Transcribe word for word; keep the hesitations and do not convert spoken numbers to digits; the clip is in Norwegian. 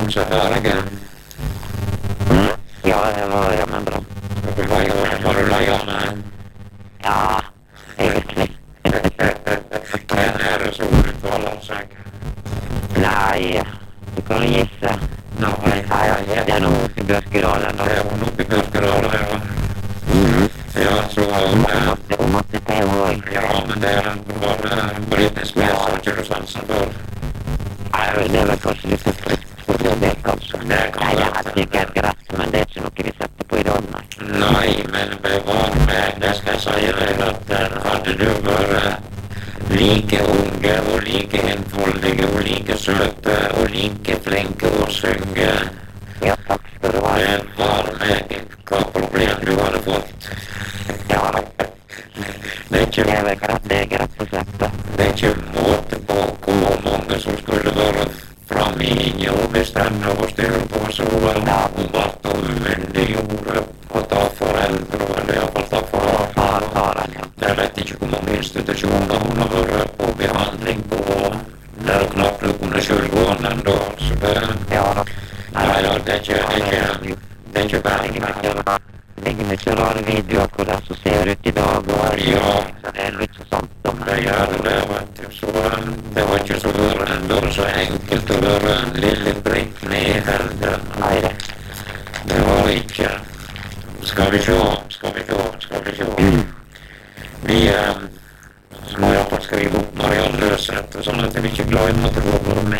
så höriga. Mm. Ja, det var jag men bra. Vad gör vad du lägger med? Ja, egentlig. Trener så uttalar sig. Nei, du kan gisse. Nei, Nei, det er noe i Bjørkedalen da. det er jo noe i Bjørkedalen, ja. Mhm. Ja, så Hun um, måtte, hun måtte til også. ja, men det er bare Britney Spears har ikke du sansen for. Nei, det er vel kanskje litt for for det, kanskje. Det kan Nei, det være. er sikkert greit, men det er ikke noe vi setter på i dag, nei. Nei, men bevar meg, det skal jeg si deg at eh, hadde du vært like unge og like enfoldige og like søte og like flinke å synge, Ja, takk skal du ha. bevar meg hva problem du hadde fått. Ja, Det er ikke, det er vel greit, det er greit å sette. det er ikke måte på hvor mange som skulle være framme i linje og bestemme og styre på, så var hun ble umyndiggjorde og ta foreldre, eller i hvert fall ta far. Far, faren, ja. Jeg vet ikke hvor mange institusjoner hun har vært på behandling på, der hun knapt kunne selv gå ned da, så det, Ja da. nei da, det er ikke, det er ikke, det er ikke bare Det ligger mye rare videoer hvor det så ser ut i dag, og Ja. så det er jo ikke sant om det gjør det, vet du, så eh, det var ikke så være, bare så enkelt å være en lille Britney heller. Nei, det. Det var ikke. Skal vi se, skal vi se, skal vi se. Vi eh, må i hvert fall skrive opp Marianne Løseth, sånn at vi ikke glemmer at det var med.